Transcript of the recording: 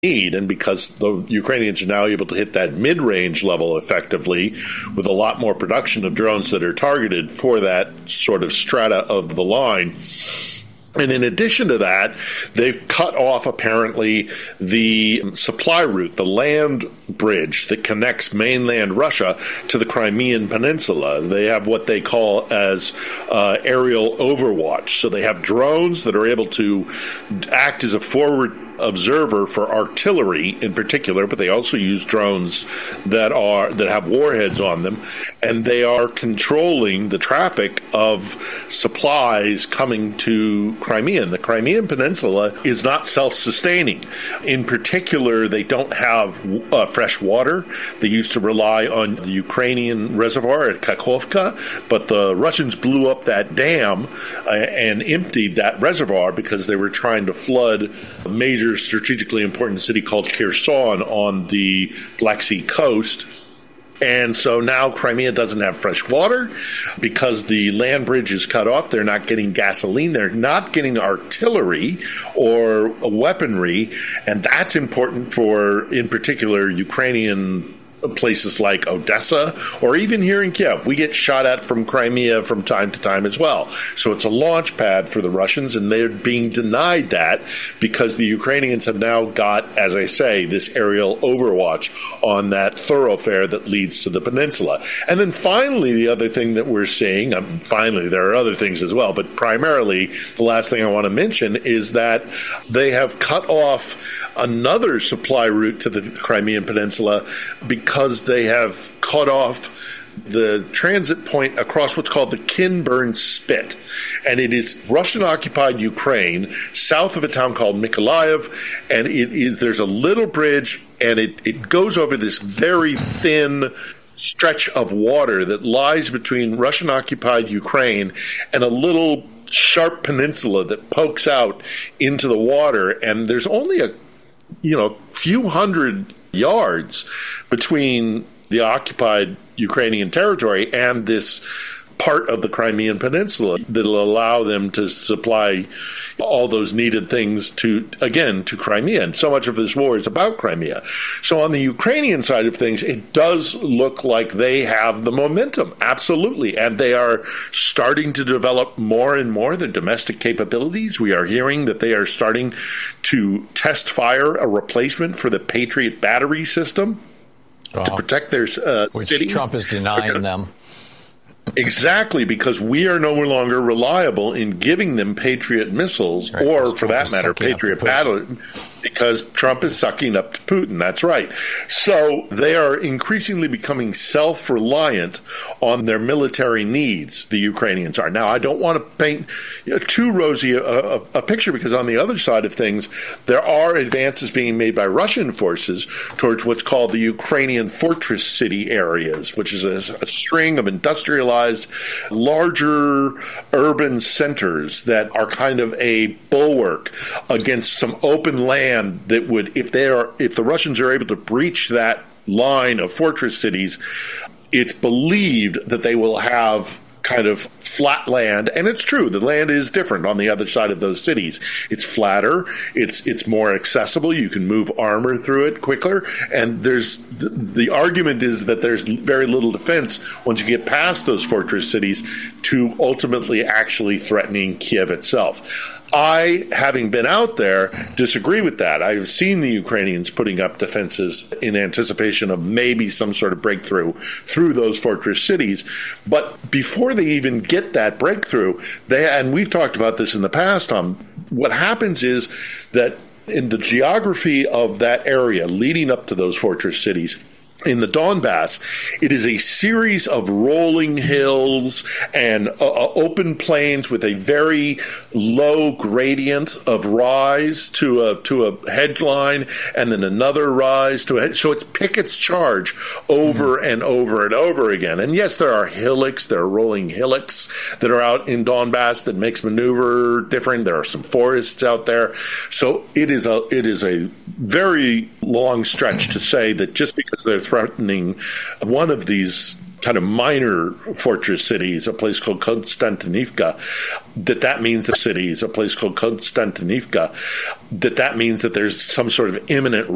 need, and because the Ukrainians are now able to hit that mid-range level effectively with a lot more production of drones that are targeted for that sort of strata of the line. And in addition to that, they've cut off, apparently, the supply route, the land bridge that connects mainland Russia to the Crimean Peninsula. They have what they call as aerial overwatch. So they have drones that are able to act as a forward observer for artillery in particular, but they also use drones that have warheads on them, and they are controlling the traffic of supplies coming to Crimea. And the Crimean Peninsula is not self-sustaining. In particular, they don't have fresh water. They used to rely on the Ukrainian reservoir at Kakhovka, but the Russians blew up that dam and emptied that reservoir because they were trying to flood a major strategically important city called Kherson on the Black Sea coast. And so now Crimea doesn't have fresh water because the land bridge is cut off. They're not getting gasoline. They're not getting artillery or weaponry. And that's important for, in particular, Ukrainian places like Odessa, or even here in Kiev. We get shot at from Crimea from time to time as well. So it's a launch pad for the Russians, and they're being denied that because the Ukrainians have now got, as I say, this aerial overwatch on that thoroughfare that leads to the peninsula. And then finally, the other thing that we're seeing, finally, there are other things as well, but primarily the last thing I want to mention is that they have cut off another supply route to the Crimean Peninsula because they have cut off the transit point across what's called the Kinburn Spit. And it is Russian-occupied Ukraine, south of a town called Mykolaiv, and there's a little bridge, and it goes over this very thin stretch of water that lies between Russian-occupied Ukraine and a little sharp peninsula that pokes out into the water, and there's only a few hundred yards between the occupied Ukrainian territory and this part of the Crimean Peninsula that'll allow them to supply all those needed things to Crimea. And so much of this war is about Crimea. So on the Ukrainian side of things, it does look like they have the momentum, absolutely. And they are starting to develop more and more their domestic capabilities. We are hearing that they are starting to test fire a replacement for the Patriot battery system to protect their which cities. Trump is denying them. Exactly, because we are no longer reliable in giving them Patriot missiles, right, or for that matter, Patriot battle, because Trump is sucking up to Putin. That's right. So they are increasingly becoming self-reliant on their military needs, the Ukrainians are. Now, I don't want to paint too rosy a picture, because on the other side of things, there are advances being made by Russian forces towards what's called the Ukrainian fortress city areas, which is a string of industrialized larger urban centers that are kind of a bulwark against some open land that would, if the Russians are able to breach that line of fortress cities, it's believed that they will have kind of flat land, and it's true, the land is different on the other side of those cities. It's flatter, it's more accessible, you can move armor through it quicker, and the argument is that there's very little defense once you get past those fortress cities to ultimately actually threatening Kiev itself. I, having been out there, disagree with that. I've seen the Ukrainians putting up defenses in anticipation of maybe some sort of breakthrough through those fortress cities. But before they even get that breakthrough, and we've talked about this in the past, Tom, what happens is that in the geography of that area leading up to those fortress cities, in the Donbass, it is a series of rolling hills and open plains with a very low gradient of rise to a headline, and then another rise to a so it's Pickett's charge over and over and over again. And yes, there are hillocks, there are rolling hillocks that are out in Donbass that makes maneuver different. There are some forests out there, so it is a very long stretch to say that just because they're threatening one of these kind of minor fortress cities, a place called Konstantinivka, that means the city is a place called Konstantinivka, that means that there's some sort of imminent